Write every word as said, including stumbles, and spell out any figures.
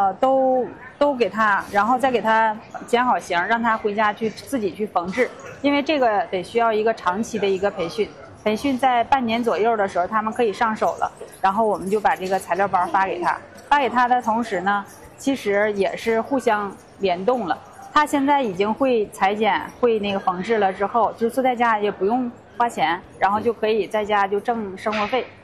呃，都都给他，然后再给他剪好型，让他回家去自己去缝制，因为这个得需要一个长期的一个培训。培训在半年左右的时候，他们可以上手了，然后我们就把这个材料包发给他。发给他的同时呢，其实也是互相联动了。他现在已经会裁剪、会那个缝制了之后，就坐在家也不用花钱，然后就可以在家就挣生活费。